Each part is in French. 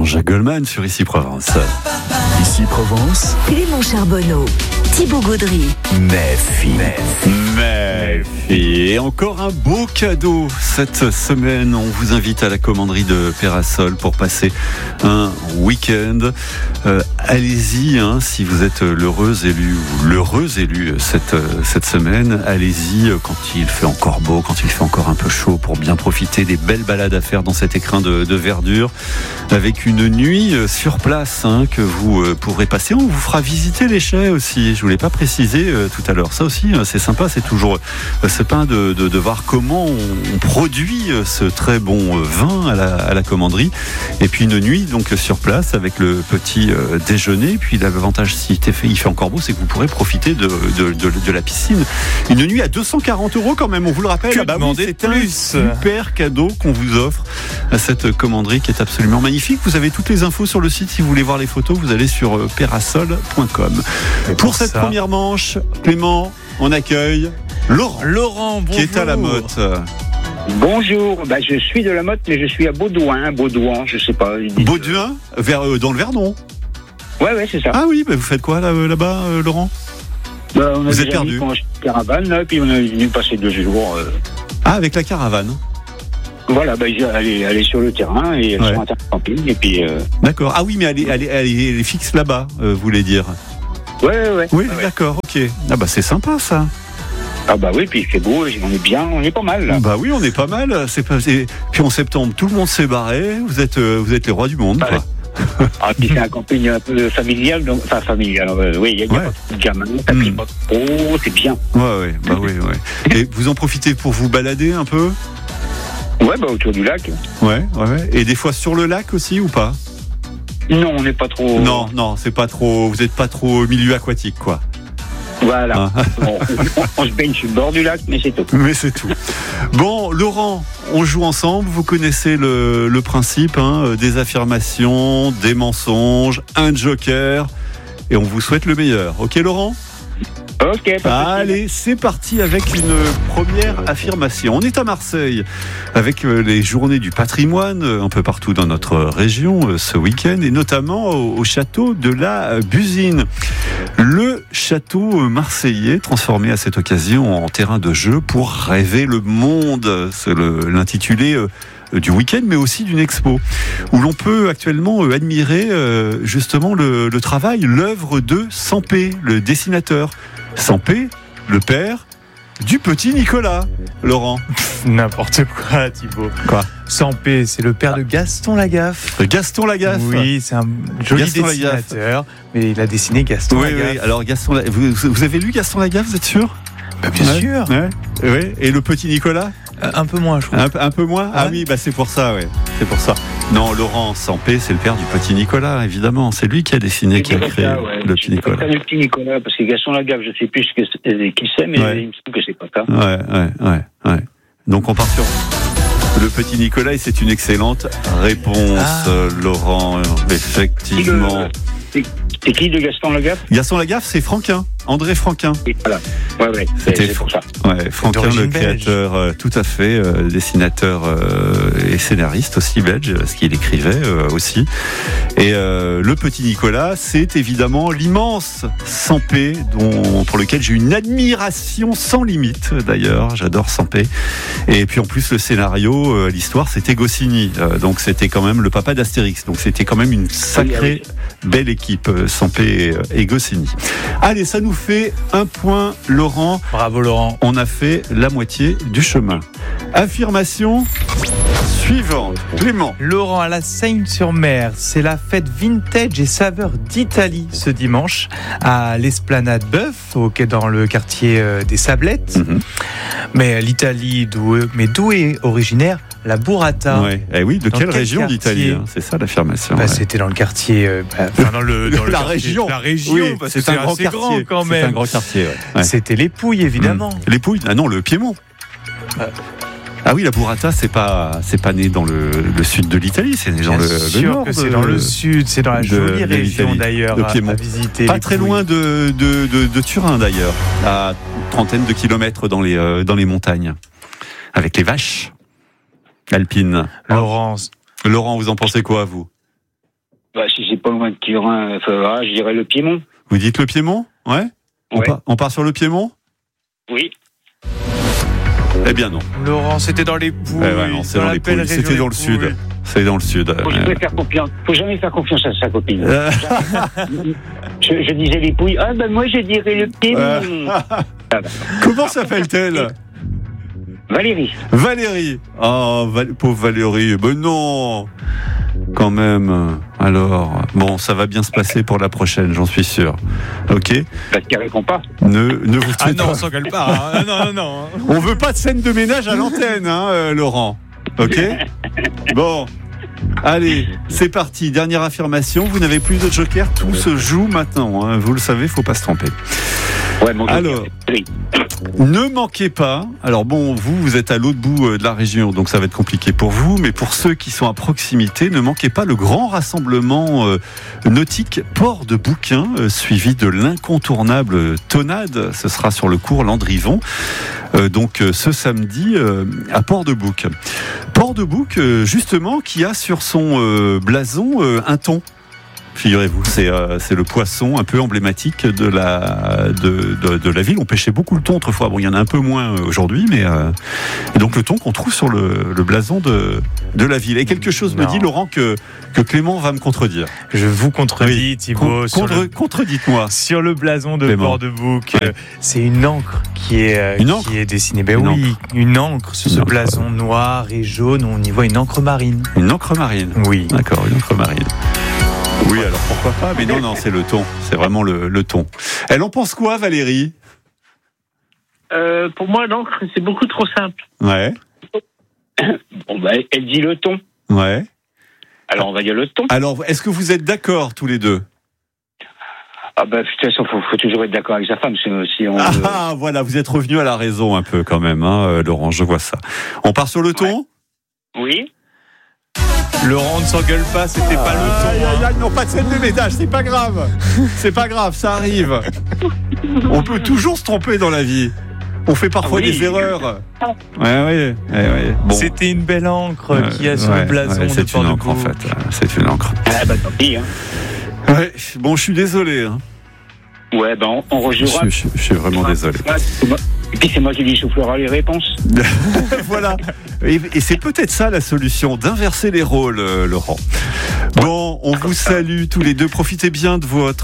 Jean-Jacques Goldman sur Ici Provence. Ici Provence, Clément Charbonneau, Thibaut Gaudry. Méfie. Et encore un beau cadeau cette semaine. On vous invite à la commanderie de Pérasol pour passer un week-end. Allez-y, si vous êtes l'heureux élu cette semaine. Allez-y quand il fait encore beau, quand il fait encore un peu chaud, pour bien profiter des belles balades à faire dans cet écrin de verdure, avec une nuit sur place que vous pourrez passer. On vous fera visiter les chais aussi. Je ne vous l'ai pas précisé tout à l'heure. Ça aussi, c'est sympa. C'est toujours sympa de voir comment on produit ce très bon vin à la commanderie. Et puis une nuit donc sur place avec le petit déjeuner. Puis l'avantage, si il fait encore beau, c'est que vous pourrez profiter de la piscine. Une nuit à 240 € quand même, on vous le rappelle. C'est un super cadeau qu'on vous offre à cette commanderie qui est absolument magnifique. Vous avez toutes les infos sur le site. Si vous voulez voir les photos, vous allez sur perasol.com. Pour cette première manche, Clément, on accueille Laurent, bonjour. Qui est à la Motte. Bonjour, je suis de la Motte, mais je suis à Baudouin, je sais pas. Baudouin, dans le Vernon. Ouais, c'est ça. Ah oui, vous faites quoi là-bas, Laurent? Vous êtes perdu. On a une caravane, là, puis on est venu passer 2 jours. Ah, avec la caravane. Voilà, elle est sur le terrain et elle sur un terrain de camping, et puis. D'accord. Ah oui, mais elle est fixe là-bas, vous voulez dire. Ouais. Oui, d'accord, ok. Ah c'est sympa ça. Ah oui, puis il fait beau, on est pas mal là. Oui, on est pas mal. Puis en septembre, tout le monde s'est barré. Vous êtes les rois du monde, quoi. Puis c'est un camping un peu familial, donc familial. Oui, il y a pas de gamins, ça prie pas trop, c'est bien. Ouais. Et vous en profitez pour vous balader un peu? Ouais, autour du lac. Ouais. Et des fois sur le lac aussi ou pas? Non, on n'est pas trop. Non, c'est pas trop. Vous n'êtes pas trop au milieu aquatique, quoi. Voilà. On se baigne sur le bord du lac, mais c'est tout. Bon, Laurent, on joue ensemble. Vous connaissez le principe, des affirmations, des mensonges, un joker, et on vous souhaite le meilleur. Ok, Laurent? Ok. Allez, c'est parti avec une première affirmation. On est à Marseille avec les journées du patrimoine un peu partout dans notre région ce week-end, et notamment au château de la Busine. Le château marseillais transformé à cette occasion en terrain de jeu pour rêver le monde. C'est l'intitulé du week-end, mais aussi d'une expo où l'on peut actuellement admirer justement le travail, l'œuvre de Sampé, le dessinateur. Sampé, le père du petit Nicolas. Laurent. N'importe quoi, Thibaut. Quoi? Sampé, c'est le père de Gaston Lagaffe. Gaston Lagaffe. Oui, c'est un joli Gaston dessinateur, mais il a dessiné Gaston Lagaffe. Oui, alors Gaston, vous avez lu Gaston Lagaffe, vous êtes sûr? Bien sûr. Ouais. Et le petit Nicolas? Un peu moins, je crois. Un peu moins? Ah oui, c'est pour ça, c'est pour ça. Non, Laurent Sampé, c'est le père du petit Nicolas, évidemment. C'est lui qui a dessiné, qui a créé le petit Nicolas. Le petit Nicolas, parce que Gaston Lagaffe, je ne sais plus qui c'est, mais il me semble que c'est pas ça. Ouais. Donc on part sur le petit Nicolas, et c'est une excellente réponse, Laurent. Effectivement. C'est qui de Gaston Lagaffe? Gaston Lagaffe, c'est Franquin, André Franquin. Et voilà. Ouais, c'est pour ça. Ouais, Franquin, le créateur, tout à fait, dessinateur et scénariste aussi belge, ce qu'il écrivait aussi. Et le petit Nicolas, c'est évidemment l'immense Sampé, pour lequel j'ai une admiration sans limite. D'ailleurs, j'adore Sampé. Et puis en plus, le scénario, l'histoire, c'était Goscinny. Donc c'était quand même le papa d'Astérix. Donc c'était quand même une sacrée belle équipe, Sampé et Goscinny. Allez, ça nous fait 1 point, Laurent. Bravo, Laurent. On a fait la moitié du chemin. Affirmation suivante. Clément. Laurent, à la Seine-sur-Mer, c'est la fête vintage et saveurs d'Italie ce dimanche à l'Esplanade Bœuf, dans le quartier des Sablettes. Mais l'Italie, d'où est originaire la burrata. Oui, de quelle région d'Italie, c'est ça l'affirmation. C'était dans le quartier, dans la région. La région, oui, c'est un grand quartier quand même. C'est un grand quartier. C'était les Pouilles, évidemment. Les Pouilles, non, le Piémont. Ah oui, la burrata, c'est pas né dans le sud de l'Italie, c'est né dans le nord. Que c'est dans le sud, c'est dans la jolie région d'ailleurs à visiter. Pas très loin de Turin d'ailleurs, à une trentaine de kilomètres dans les montagnes, avec les vaches alpines. Laurent, vous en pensez quoi, vous? Si c'est pas loin de Turin, je dirais le Piémont. Vous dites le Piémont ? Ouais. On part sur le Piémont ? Oui. Eh bien non. Laurent, c'était dans les Pouilles. Non, c'est dans les Pouilles. C'était dans le sud. C'est dans le sud. Faut jamais faire confiance à sa copine. Je disais les Pouilles. Moi je dirais le Piémont. Comment s'appelle-t-elle ? Valérie. Oh, pauvre Valérie. Ben non. Quand même. Alors, bon, ça va bien se passer pour la prochaine, j'en suis sûr. Ok. Parce qu'elle répond pas. Ne vous Ah non, on s'engueule pas. Hein. Non. On veut pas de scène de ménage à l'antenne, Laurent. Ok. Bon. Allez, c'est parti. Dernière affirmation. Vous n'avez plus de joker. Tout se joue maintenant. Hein. Vous le savez, faut pas se tromper. Ouais, alors, ne manquez pas. Alors bon, vous êtes à l'autre bout de la région, donc ça va être compliqué pour vous. Mais pour ceux qui sont à proximité, ne manquez pas le grand rassemblement nautique Port de Bouquin, suivi de l'incontournable Tonade. Ce sera sur le cours Landrivon. Donc ce samedi à Port de Bouc. Port de Bouc, justement, qui a sur son blason un thon. Figurez-vous, c'est le poisson un peu emblématique de la ville. On pêchait beaucoup le thon autrefois. Bon, il y en a un peu moins aujourd'hui, mais et donc le thon qu'on trouve sur le blason de la ville. Et quelque chose me dit, Laurent, que Clément va me contredire. Je vous contredis, Thibaut. Contredites-moi. Sur le blason de Clément. Port de Bouc, c'est une encre qui est dessinée. Une encre sur ce blason noir et jaune. On y voit une encre marine. Une encre marine. Oui. D'accord, une encre marine. Oui, alors pourquoi pas, mais non, c'est le thon. C'est vraiment le thon. Elle en pense quoi, Valérie ? Pour moi, l'encre, c'est beaucoup trop simple. Ouais. Elle dit le thon. Ouais. Alors, on va dire le thon. Alors, est-ce que vous êtes d'accord, tous les deux ? De toute façon, faut toujours être d'accord avec sa femme. Voilà, vous êtes revenu à la raison un peu quand même, Laurent, je vois ça. On part sur le thon ? Oui. Laurent, ne s'engueule pas, c'était pas le thon. Non, pas de scène de ménage, c'est pas grave. C'est pas grave, ça arrive. On peut toujours se tromper dans la vie. On fait parfois des erreurs. Ouais. Bon. C'était une belle encre qui a sur le blason de Port de Bouc. En fait. C'est une encre. Tant pis. Ouais, bon, je suis désolé. Ouais, on rejouera. Je suis vraiment désolé. Et puis c'est moi qui dis soufflera les réponses. Voilà. Et c'est peut-être ça la solution, d'inverser les rôles, Laurent. Bon, on vous salue tous les deux. Profitez bien de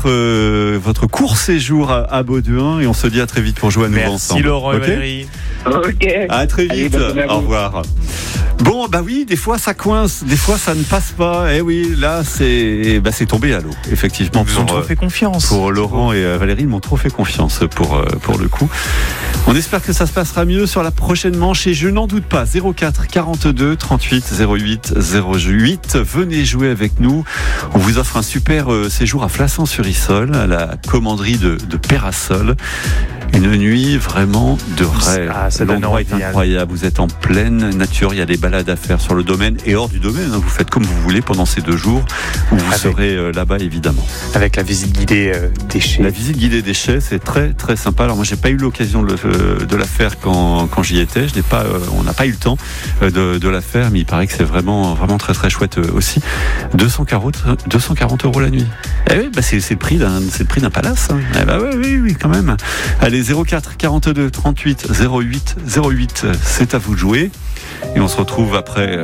votre court séjour à Baudouin et on se dit à très vite pour jouer à nouveau ensemble. Merci Laurent et Valérie. Ok. À très vite. Au revoir. Bon, oui, des fois ça coince, des fois ça ne passe pas. Eh oui, là c'est tombé à l'eau, effectivement. Ils ont trop fait confiance. Pour Laurent et Valérie, ils m'ont trop fait confiance pour le coup. On espère que ça se passera mieux sur la prochaine manche et je n'en doute pas. 04 42 38 08 08. Venez jouer avec nous. On vous offre un super séjour à Flassan-sur-Issol, à la commanderie de Pérasol. Une nuit vraiment de rêve. L'endroit est incroyable. Vous êtes en pleine nature. Il y a des balades à faire sur le domaine et hors du domaine. Vous faites comme vous voulez pendant ces 2 jours où vous serez là-bas, évidemment. Avec la visite guidée des chais. La visite guidée des chais, c'est très très sympa. Alors moi, j'ai pas eu l'occasion de la faire quand j'y étais. On n'a pas eu le temps de la faire, mais il paraît que c'est vraiment vraiment très très chouette aussi. 240 € la nuit. Eh oui, c'est le prix d'un palace. Hein. Eh oui, quand même. Allez, 04 42 38 08 08, c'est à vous de jouer. Et on se retrouve après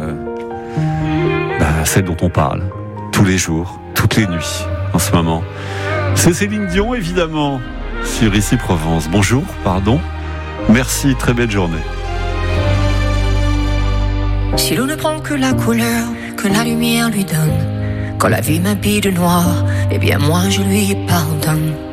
celle dont on parle tous les jours, toutes les nuits en ce moment. C'est Céline Dion, évidemment, sur Ici Provence. Bonjour, pardon. Merci, très belle journée. Si l'on ne prend que la couleur que la lumière lui donne, quand la vie m'habille de noir, eh bien moi je lui pardonne.